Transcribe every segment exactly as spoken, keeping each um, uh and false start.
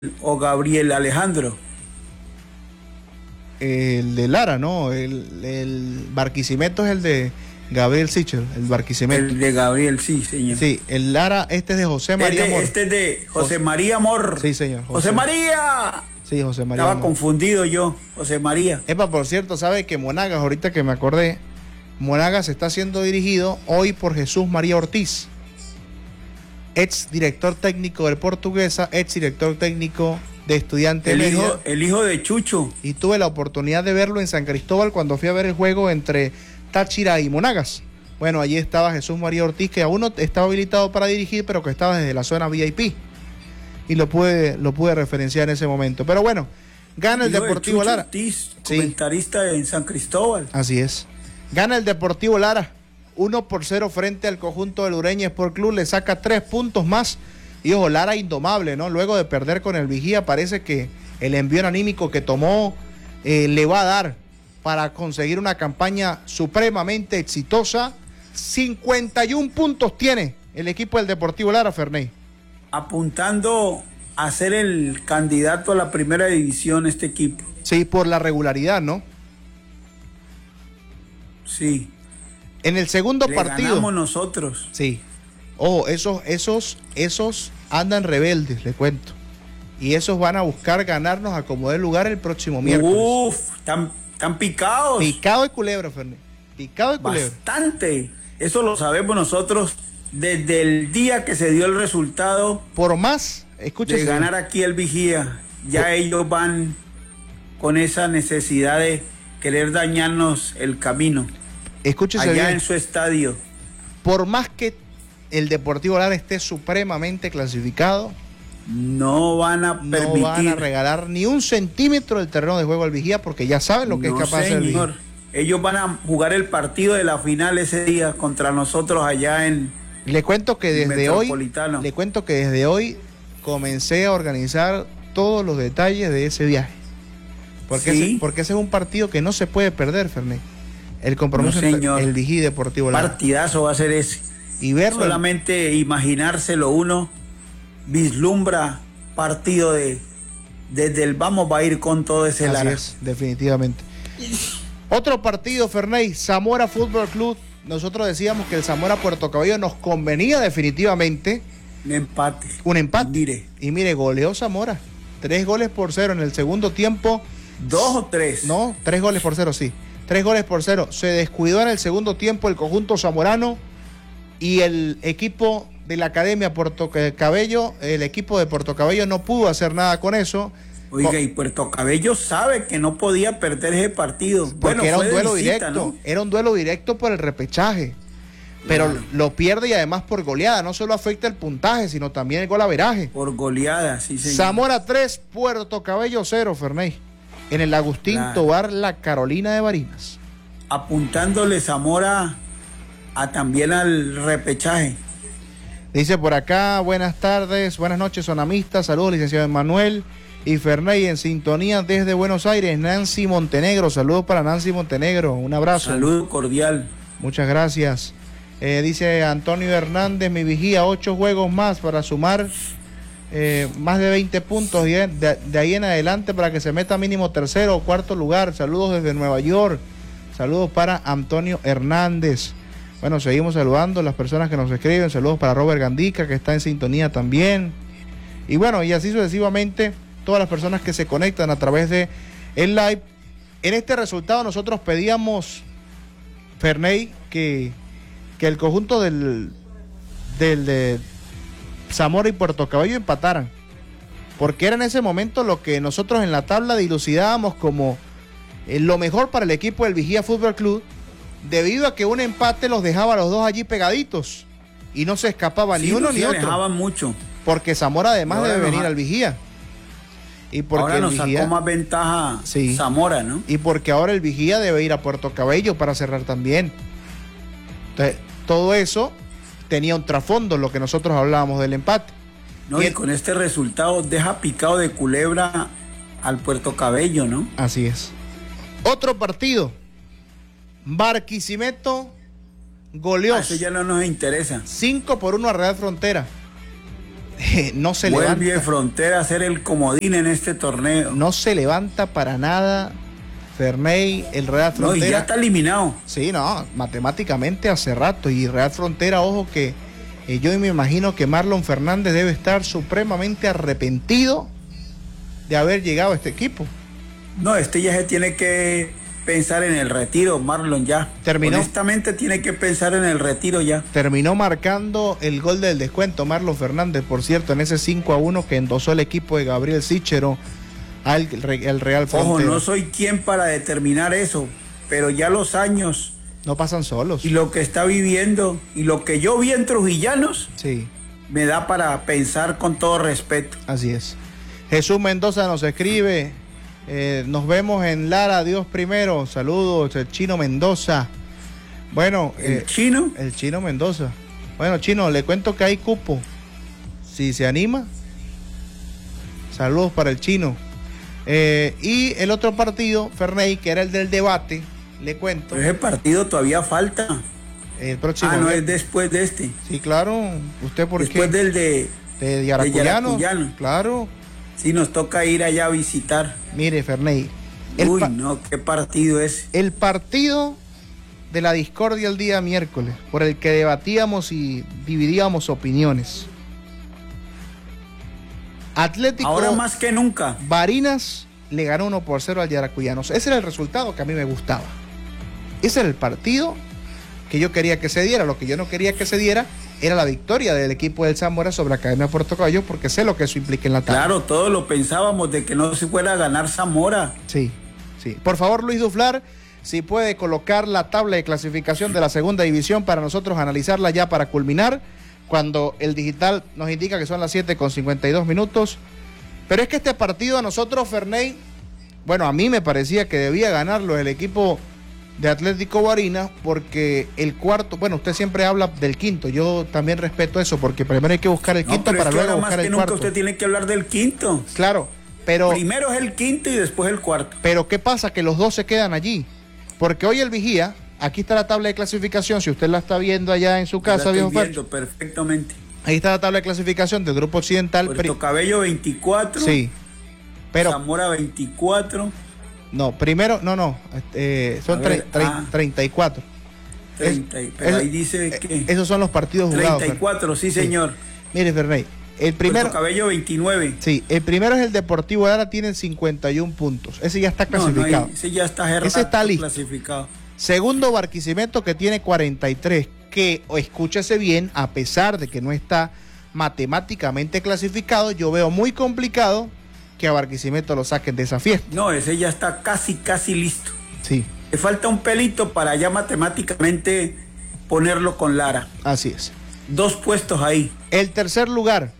o Gabriel Alejandro? El de Lara, ¿no? El, el Barquisimeto es el de Gabriel Sichel, el Barquisimeto. El de Gabriel, sí, señor. Sí, el Lara, este es de José María Este, Amor. este es de José María Amor. Sí, señor. José, José María. Sí, José María Estaba Amor. confundido yo, José María. Epa, por cierto, ¿sabe que Monagas, ahorita que me acordé, Monagas está siendo dirigido hoy por Jesús María Ortiz, ex director técnico del Portuguesa, ex director técnico de Estudiantes el Mérida. hijo, el hijo de Chucho. Y tuve la oportunidad de verlo en San Cristóbal cuando fui a ver el juego entre Táchira y Monagas. Bueno, allí estaba Jesús María Ortiz, que aún no estaba habilitado para dirigir, pero que estaba desde la zona V I P. Y lo pude, lo pude referenciar en ese momento. Pero bueno, gana el, el Deportivo de Lara. Ortiz, comentarista sí. en San Cristóbal. Así es. Gana el Deportivo Lara. uno por cero frente al conjunto del Ureña Sport Club. Le saca tres puntos más. Y ojo, Lara indomable, ¿no? Luego de perder con el Vigía, parece que el envío anímico que tomó eh, le va a dar para conseguir una campaña supremamente exitosa. cincuenta y un puntos tiene el equipo del Deportivo Lara, Ferney. Apuntando a ser el candidato a la primera división este equipo. Sí, por la regularidad, ¿no? Sí. En el segundo Le partido. Ganamos nosotros. Sí. Ojo, esos, esos, esos andan rebeldes, le cuento. Y esos van a buscar ganarnos a como dé lugar el próximo miércoles. Uf, tan, tan picados. Picado de culebra, Fernández. Picado de culebra. Bastante. Eso lo sabemos nosotros desde el día que se dio el resultado. Por más, escúchese. De ganar aquí el Vigía. Ya Por... ellos van con esa necesidad de querer dañarnos el camino. Escúchese allá bien. En su estadio. Por más que el Deportivo Lara esté supremamente clasificado, no van a permitir, no van a regalar ni un centímetro del terreno de juego al Vigía, porque ya saben lo que no, es capaz de hacer. Ellos van a jugar el partido de la final ese día contra nosotros allá en le cuento que desde hoy le cuento que desde hoy comencé a organizar todos los detalles de ese viaje, porque ¿sí? ese, porque ese es un partido que no se puede perder, Fernández. El compromiso no, entre el Vigía y Deportivo Lara. Partidazo va a ser ese. Y verlo. Solamente imaginárselo uno vislumbra partido de desde el vamos va a ir con todo ese Así Lara. Es, definitivamente. Otro partido, Ferney, Zamora Fútbol Club. Nosotros decíamos que el Zamora Puerto Cabello nos convenía definitivamente. Un empate. Un empate. Mire. Y mire, goleó Zamora. Tres goles por cero en el segundo tiempo. ¿Dos o tres? No, tres goles por cero, sí. Tres goles por cero. Se descuidó en el segundo tiempo el conjunto zamorano y el equipo de la Academia Puerto Cabello, el equipo de Puerto Cabello no pudo hacer nada con eso. Oiga, y Puerto Cabello sabe que no podía perder ese partido. Porque bueno, era un duelo visita, directo, ¿no? Era un duelo directo por el repechaje. Pero claro, lo pierde y además por goleada. No solo afecta el puntaje, sino también el golaveraje. Por goleada, sí, señor. Zamora tres, Puerto Cabello cero, Ferney. En el Agustín claro. Tobar, la Carolina de Barinas. Apuntándole Zamora a también al repechaje. Dice por acá, buenas tardes, buenas noches, sonamistas, saludos, licenciado Emanuel y Ferney en sintonía desde Buenos Aires, Nancy Montenegro, saludos para Nancy Montenegro, un abrazo. Saludo cordial. Muchas gracias. Eh, dice Antonio Hernández, mi Vigía, ocho juegos más para sumar eh, más de veinte puntos de, de, de ahí en adelante para que se meta mínimo tercero o cuarto lugar. Saludos desde Nueva York, saludos para Antonio Hernández. Bueno, seguimos saludando a las personas que nos escriben. Saludos para Robert Gandica, que está en sintonía también. Y bueno, y así sucesivamente, todas las personas que se conectan a través de el live. En este resultado nosotros pedíamos, Ferney, que, que el conjunto del, del de Zamora y Puerto Cabello empataran. Porque era en ese momento lo que nosotros en la tabla dilucidábamos como eh, lo mejor para el equipo del Vigía Fútbol Club, debido a que un empate los dejaba a los dos allí pegaditos y no se escapaba sí, ni uno sí, ni otro. Dejaban mucho. Porque Zamora además debe venir al Vigía. Y porque ahora nos el Vigía, sacó más ventaja sí, Zamora, ¿no? Y porque ahora el Vigía debe ir a Puerto Cabello para cerrar también. Entonces, todo eso tenía un trasfondo, lo que nosotros hablábamos del empate. No, y, y con este resultado deja picado de culebra al Puerto Cabello, ¿no? Así es. Otro partido. Barquisimeto goleó. Ah, eso ya no nos interesa. cinco por uno a Real Frontera. eh, no se Vuelve levanta. de Frontera a ser el comodín en este torneo. No se levanta para nada, Ferney, el Real Frontera. No, y ya está eliminado. Sí, no, matemáticamente hace rato. Y Real Frontera, ojo que eh, yo me imagino que Marlon Fernández debe estar supremamente arrepentido de haber llegado a este equipo. No, este ya se tiene que pensar en el retiro, Marlon, ya. Terminó. Honestamente tiene que pensar en el retiro ya. Terminó marcando el gol del descuento Marlon Fernández, por cierto, en ese cinco a uno que endosó el equipo de Gabriel Sichero al el Real Frontera. Ojo, no soy quien para determinar eso, pero ya los años no pasan solos. y lo que está viviendo y lo que yo vi en Trujillanos, sí, me da para pensar con todo respeto. Así es. Jesús Mendoza nos escribe, eh, nos vemos en Lara, Dios primero, saludos, el Chino Mendoza. Bueno, ¿El eh, Chino? El Chino Mendoza. Bueno, Chino, le cuento que hay cupo. Si se anima, saludos para el Chino. Eh, y el otro partido, Ferney, que era el del debate, le cuento. Pero ese partido todavía falta. El próximo. Ah, no, día. es después de este. Sí, claro. ¿Usted por después qué? Después del de, de Yaracuyano. de Yaracuyano. Claro. Sí, nos toca ir allá a visitar. Mire, Ferney. Uy, no, qué partido es. El partido de la discordia el día miércoles, por el que debatíamos y dividíamos opiniones. Atlético. Ahora más que nunca. Barinas le ganó uno por cero al Yaracuyanos. Ese era el resultado que a mí me gustaba. Ese era el partido que yo quería que se diera. Lo que yo no quería que se diera era la victoria del equipo del Zamora sobre la Academia Puerto Cabello, porque sé lo que eso implica en la tabla. Claro, todos lo pensábamos de que no se fuera a ganar Zamora. Sí, sí. Por favor, Luis Duflar, si puede colocar la tabla de clasificación de la segunda división para nosotros analizarla ya para culminar, cuando el digital nos indica que son las siete con cincuenta y dos minutos. Pero es que este partido a nosotros, Ferney, bueno, a mí me parecía que debía ganarlo el equipo de Atlético Barinas, porque el cuarto, bueno, usted siempre habla del quinto, yo también respeto eso, porque primero hay que buscar el quinto, no, para luego buscar el cuarto. Usted tiene que hablar del quinto. Claro, pero... Primero es el quinto y después el cuarto. Pero ¿qué pasa? Que los dos se quedan allí, porque hoy el Vigía, aquí está la tabla de clasificación, si usted la está viendo allá en su casa, viejo viendo perfectamente. Ahí está la tabla de clasificación del Grupo Occidental. Puerto Cabello veinticuatro. Sí. Pero Zamora veinticuatro. No, primero, no, no, eh, son ver, ah, treinta y cuatro. treinta, es, pero es, ahí dice que... Esos son los partidos jugados. treinta y cuatro, sí, señor. Sí. Mire, Ferney, el primero... Puerto Cabello veintinueve. Sí, el primero es el Deportivo Lara, tiene cincuenta y uno puntos. Ese ya está clasificado. No, no, ese ya está, ese está listo. Clasificado. Segundo, Barquisimeto, que tiene cuarenta y tres, que, escúchese bien, a pesar de que no está matemáticamente clasificado, yo veo muy complicado que a Barquisimeto lo saquen de esa fiesta. No, ese ya está casi, casi listo. Sí. Le falta un pelito para ya matemáticamente ponerlo con Lara. Así es. Dos puestos ahí. El tercer lugar,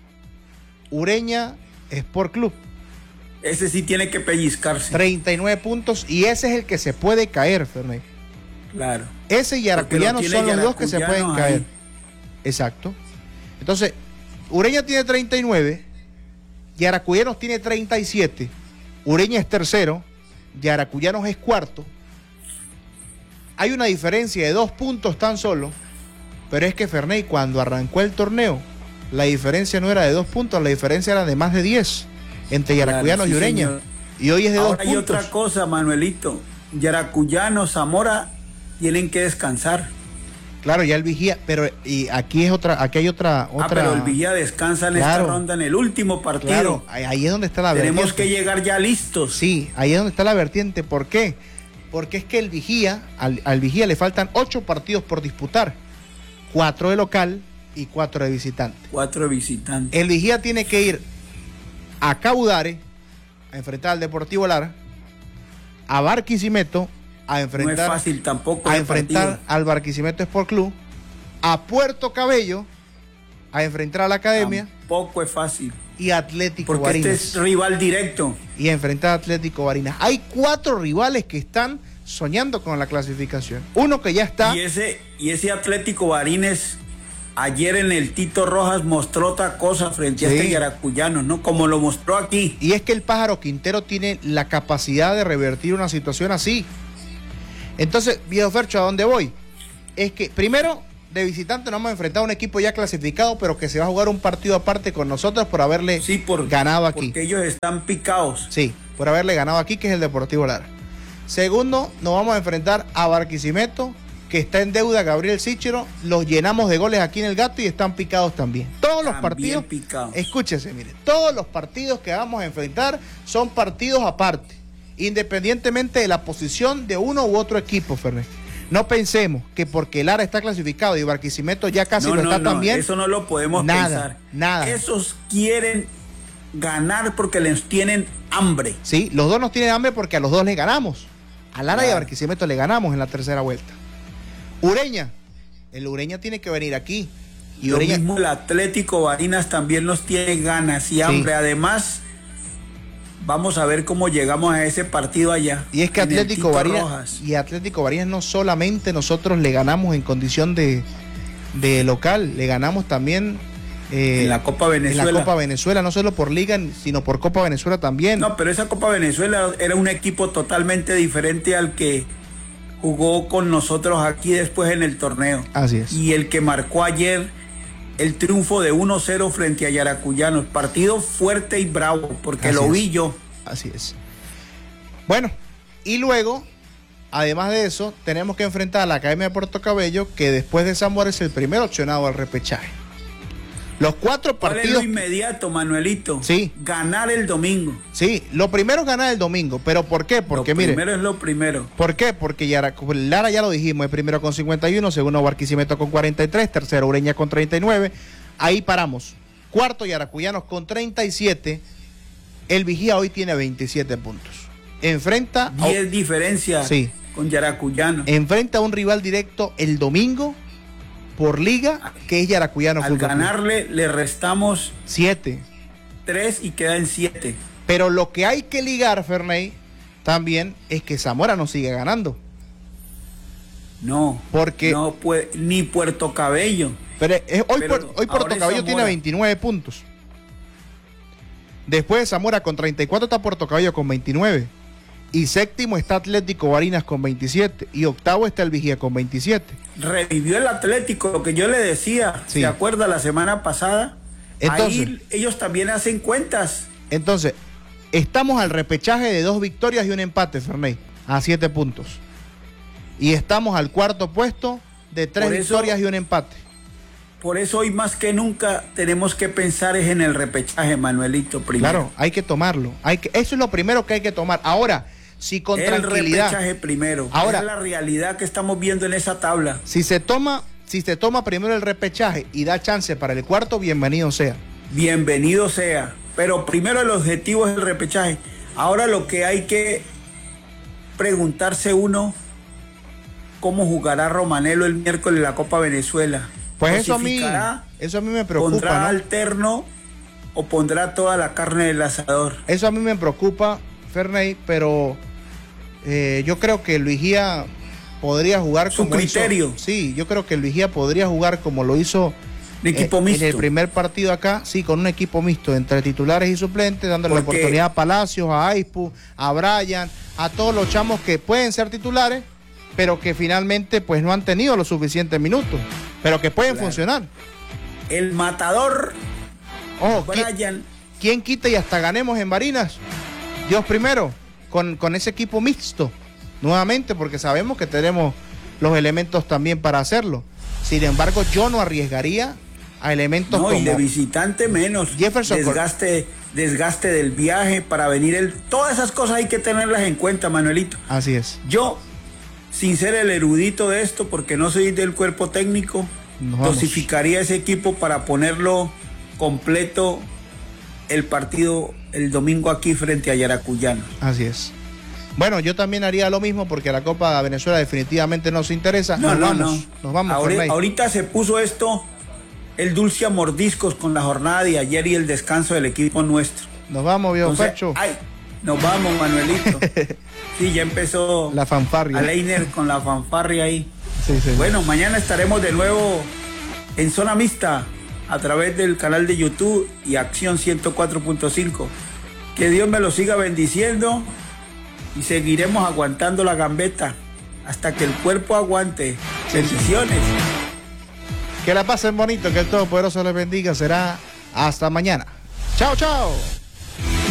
Ureña Sport Club. Ese sí tiene que pellizcarse. treinta y nueve puntos y ese es el que se puede caer, Ferney. Claro. Ese y Yaracuyano son los dos que se pueden ahí. caer. Exacto. Entonces, Ureña tiene treinta y nueve, Yaracuyanos tiene treinta y siete, Ureña es tercero, Yaracuyanos es cuarto. Hay una diferencia de dos puntos tan solo, pero es que Ferney, cuando arrancó el torneo, la diferencia no era de dos puntos, la diferencia era de más de diez entre Yaracuyanos claro, sí, y Ureña. Señor. Y hoy es de Ahora dos hay puntos. Hay otra cosa, Manuelito. Yaracuyanos, Zamora tienen que descansar. Claro, ya el Vigía, pero y aquí es otra, aquí hay otra, otra. Ah, pero el Vigía descansa en claro, esta ronda en el último partido. Claro, ahí es donde está la Tenemos vertiente. que llegar ya listos. Sí, ahí es donde está la vertiente. ¿Por qué? Porque es que el Vigía, al, al Vigía le faltan ocho partidos por disputar, cuatro de local y cuatro de visitante. Cuatro de visitante. El Vigía tiene que ir a Caudare a enfrentar al Deportivo Lara, a Barquisimeto a enfrentar, no es fácil tampoco a enfrentar partido. al Barquisimeto Sport Club, a Puerto Cabello a enfrentar a la Academia. Tampoco es fácil. Y Atlético Porque Barinas. Este es rival directo. Y enfrentar a Atlético Barinas. Hay cuatro rivales que están soñando con la clasificación. Uno que ya está. Y ese, y ese Atlético Barinas ayer en el Tito Rojas mostró otra cosa frente sí. a este Yaracuyano, ¿no? Como lo mostró aquí. Y es que el Pájaro Quintero tiene la capacidad de revertir una situación así. Entonces, viejo Fercho, ¿a dónde voy? Es que, primero, de visitante nos vamos a enfrentar a un equipo ya clasificado, pero que se va a jugar un partido aparte con nosotros por haberle sí, por, ganado aquí. Porque ellos están picados. Sí, por haberle ganado aquí, que es el Deportivo Lara. Segundo, nos vamos a enfrentar a Barquisimeto, que está en deuda a Gabriel Sichero. Los llenamos de goles aquí en el Gato y están picados también. Todos los también partidos, picados. Escúchese, mire, todos los partidos que vamos a enfrentar son partidos aparte, independientemente de la posición de uno u otro equipo, Fernández. No pensemos que porque Lara está clasificado y Barquisimeto ya casi no, lo no, está no, también. Eso no lo podemos nada, pensar. Nada. Esos quieren ganar porque les tienen hambre. Sí, los dos nos tienen hambre porque a los dos les ganamos. A Lara claro. y a Barquisimeto le ganamos en la tercera vuelta. Ureña, el Ureña tiene que venir aquí. Y Lo Ureña... mismo el Atlético Barinas también nos tiene ganas y hambre. Sí. Además, vamos a ver cómo llegamos a ese partido allá. Y es que Atlético Barinas y Atlético Barinas no solamente nosotros le ganamos en condición de, de local, le ganamos también eh, en la Copa Venezuela. En la Copa Venezuela, no solo por Liga, sino por Copa Venezuela también. No, pero esa Copa Venezuela era un equipo totalmente diferente al que jugó con nosotros aquí después en el torneo. Así es. Y el que marcó ayer el triunfo de uno cero frente a Yaracuyanos. Partido fuerte y bravo, porque Así lo es. vi yo. Así es. Bueno, y luego, además de eso, tenemos que enfrentar a la Academia de Puerto Cabello, que después de Zamora es el primer opcionado al repechaje. Los cuatro partidos... ¿Cuál es lo inmediato, Manuelito? Sí. Ganar el domingo. Sí, lo primero es ganar el domingo. ¿Pero por qué? Porque, mire... Lo primero es lo primero. ¿Por qué? Porque Yara, Lara ya lo dijimos, es primero con cincuenta y uno, segundo Barquisimeto con cuarenta y tres, tercero Ureña con treinta y nueve. Ahí paramos. Cuarto Yaracuyanos con treinta y siete. El Vigía hoy tiene veintisiete puntos. Enfrenta... diez diferencias sí. con Yaracuyanos. Enfrenta a un rival directo el domingo por liga, que es Yaracuyanos. Al ganarle le restamos siete. tres y queda en siete. Pero lo que hay que ligar, Ferney, también es que Zamora no sigue ganando. No, porque no puede, ni Puerto Cabello. Pero es, hoy, pero por, hoy Puerto Cabello tiene veintinueve puntos. Después de Zamora con treinta y cuatro está Puerto Cabello con veintinueve. Y séptimo está Atlético Barinas con veintisiete. Y octavo está el Vigía con veintisiete. Revivió el Atlético, lo que yo le decía. Sí. ¿Se acuerda la semana pasada? Entonces, ahí ellos también hacen cuentas. Entonces, estamos al repechaje de dos victorias y un empate, Ferney, a siete puntos. Y estamos al cuarto puesto de tres por victorias eso, y un empate. Por eso hoy más que nunca tenemos que pensar es en el repechaje, Manuelito, primero. Claro, hay que tomarlo. Hay que, eso es lo primero que hay que tomar. Ahora, si con el tranquilidad... El repechaje primero. Ahora, es la realidad que estamos viendo en esa tabla. Si se toma, si se toma primero el repechaje y da chance para el cuarto, bienvenido sea. Bienvenido sea. Pero primero el objetivo es el repechaje. Ahora lo que hay que preguntarse uno, ¿cómo jugará Romanelo el miércoles en la Copa Venezuela? Pues eso a mí, eso a mí me preocupa. ¿Pondrá ¿no? alterno o pondrá toda la carne del asador? Eso a mí me preocupa, Ferney, pero eh, yo creo que el Vigía podría jugar su como criterio. Hizo, sí, yo creo que el Vigía podría jugar como lo hizo un equipo eh, mixto. En el primer partido acá, sí, con un equipo mixto entre titulares y suplentes, dándole la oportunidad a Palacios, a Aispu, a Brian, a todos los chamos que pueden ser titulares, pero que finalmente pues no han tenido los suficientes minutos, pero que pueden claro. funcionar. El matador, ojo, Brian. ¿quién, ¿quién quita y hasta ganemos en Barinas? Dios primero, con, con ese equipo mixto, nuevamente, porque sabemos que tenemos los elementos también para hacerlo. Sin embargo, yo no arriesgaría a elementos no, como... y de visitante menos. Jefferson desgaste, desgaste del viaje para venir. El, todas esas cosas hay que tenerlas en cuenta, Manuelito. Así es. Yo, sin ser el erudito de esto, porque no soy del cuerpo técnico, dosificaría ese equipo para ponerlo completo el partido el domingo aquí frente a Yaracuyanos. Así es. Bueno, yo también haría lo mismo porque la Copa de Venezuela definitivamente nos interesa. No, nos no, vamos, no. Nos vamos. Ahorita, ahorita se puso esto el dulce a mordiscos con la jornada de ayer y el descanso del equipo nuestro. Nos vamos, viejo Fecho. Ay, nos vamos, Manuelito. Sí, ya empezó la fanfarria. Aleiner con la fanfarria ahí. Sí, sí, bueno, sí. Mañana estaremos de nuevo en Zona Mixta a través del canal de YouTube y Acción ciento cuatro punto cinco. Que Dios me lo siga bendiciendo y seguiremos aguantando la gambeta hasta que el cuerpo aguante. Bendiciones. Que la pasen bonito, que el Todopoderoso les bendiga. Será hasta mañana. Chao, chao.